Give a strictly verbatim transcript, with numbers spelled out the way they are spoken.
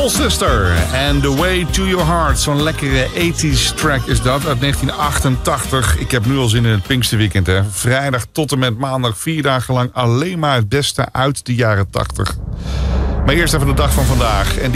Soul Sister and The Way to Your Heart. Zo'n lekkere tachtiger track is dat uit negentien achtentachtig. Ik heb nu al zin in het Pinksterweekend. Hè. Vrijdag tot en met maandag, vier dagen lang alleen maar het beste uit de jaren tachtig. Maar eerst even de dag van vandaag. En